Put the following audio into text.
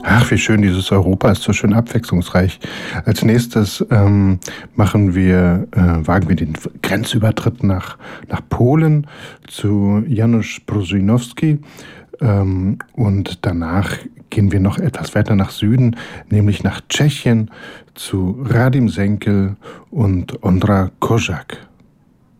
Ach, wie schön, dieses Europa ist so schön abwechslungsreich. Als nächstes wagen wir den Grenzübertritt nach Polen zu Janusz Prusinowski. Und danach gehen wir noch etwas weiter nach Süden, nämlich nach Tschechien zu Radim Senkel und Ondra Kozak.